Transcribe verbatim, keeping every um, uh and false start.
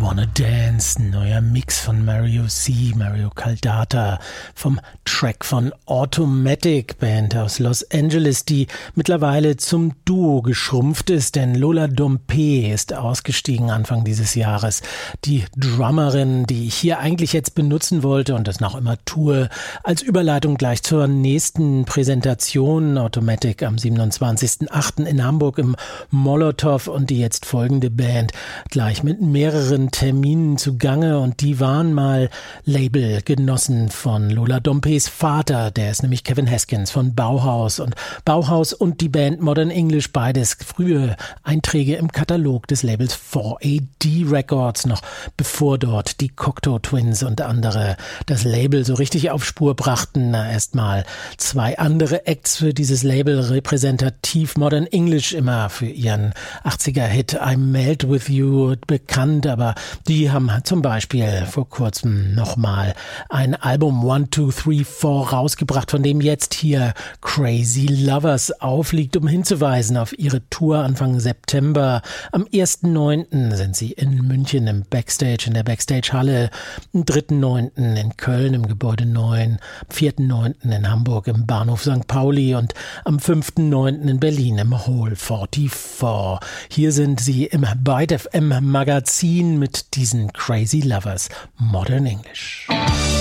Wanna Dance, ein neuer Mix von Mario C., Mario Caldata, vom Track von Automatic, Band aus Los Angeles, die mittlerweile zum Duo geschrumpft ist, denn Lola Dompe ist ausgestiegen Anfang dieses Jahres. Die Drummerin, die ich hier eigentlich jetzt benutzen wollte und das noch immer tue, als Überleitung gleich zur nächsten Präsentation, Automatic am siebenundzwanzigsten achten in Hamburg im Molotow, und die jetzt folgende Band gleich mit mehreren Terminen zugange, und die waren mal Labelgenossen von Lola Dompes Vater, der ist nämlich Kevin Haskins von Bauhaus, und Bauhaus und die Band Modern English, beides frühe Einträge im Katalog des Labels vier A D Records, noch bevor dort die Cocteau Twins und andere das Label so richtig auf Spur brachten. Erstmal zwei andere Acts für dieses Label repräsentativ, Modern English immer für ihren achtziger Hit I Melt With You bekannt, aber die haben zum Beispiel vor kurzem nochmal ein Album one two three four rausgebracht, von dem jetzt hier Crazy Lovers aufliegt, um hinzuweisen auf ihre Tour Anfang September. Am ersten neunten sind sie in München im Backstage, in der Backstage-Halle, am dritten neunten in Köln im Gebäude neun, am vierten neunten in Hamburg im Bahnhof Sankt Pauli und am fünften neunten in Berlin im Hall vierundvierzig. Hier sind sie im Byte F M Magazin mit diesen Crazy Lovers, Modern English.